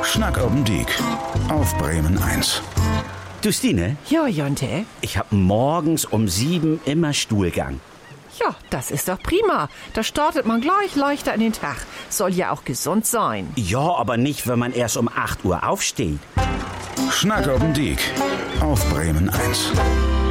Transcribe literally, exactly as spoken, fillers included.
Schnack oben Diek auf Bremen eins. Du Stine, Ja, Jonte. ich hab morgens um sieben immer Stuhlgang. Ja, das ist doch prima. Da startet man gleich leichter in den Tag. Soll ja auch gesund sein. Ja, aber nicht, wenn man erst um acht Uhr aufsteht. Schnack oben Diek auf Bremen eins.